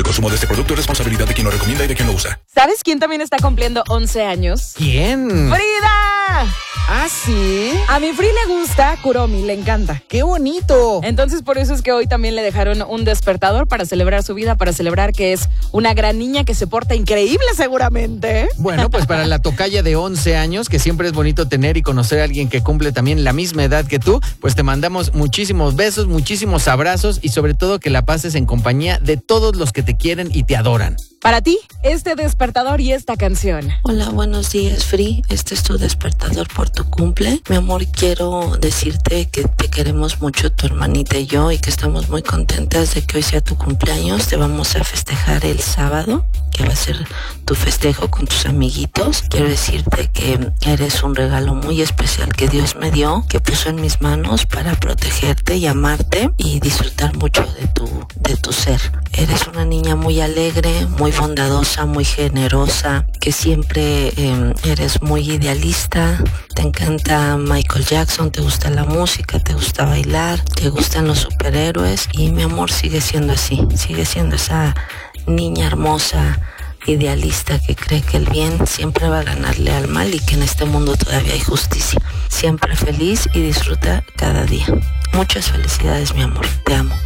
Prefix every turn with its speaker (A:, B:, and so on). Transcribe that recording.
A: El consumo de este producto es responsabilidad de quien lo recomienda y de quien lo usa.
B: ¿Sabes quién también está cumpliendo 11 años?
C: ¿Quién?
B: ¡Frida!
C: ¿Ah, sí?
B: A mi Frida le gusta Kuromi, le encanta.
C: ¡Qué bonito!
B: Entonces por eso es que hoy también le dejaron un despertador para celebrar su vida, para celebrar que es una gran niña que se porta increíble seguramente.
C: Bueno, pues para la tocaya de 11 años, que siempre es bonito tener y conocer a alguien que cumple también la misma edad que tú, pues te mandamos muchísimos besos, muchísimos abrazos y sobre todo que la pases en compañía de todos los que te quieren y te adoran.
B: Para ti, este despertador y esta canción.
D: Hola, buenos días, Free. Este es tu despertador por tu cumple. Mi amor, quiero decirte que te queremos mucho, tu hermanita y yo, y que estamos muy contentas de que hoy sea tu cumpleaños. Te vamos a festejar el sábado, que va a ser tu festejo con tus amiguitos. Quiero decirte que eres un regalo muy especial que Dios me dio, que puso en mis manos para protegerte y amarte y disfrutar mucho de tu ser. Eres una niña muy alegre, muy bondadosa, muy generosa, que siempre eres muy idealista. Te encanta Michael Jackson, te gusta la música, te gusta bailar, te gustan los superhéroes y mi amor sigue siendo así, sigue siendo esa niña hermosa, idealista que cree que el bien siempre va a ganarle al mal y que en este mundo todavía hay justicia. Siempre feliz y disfruta cada día. Muchas felicidades, mi amor, te amo.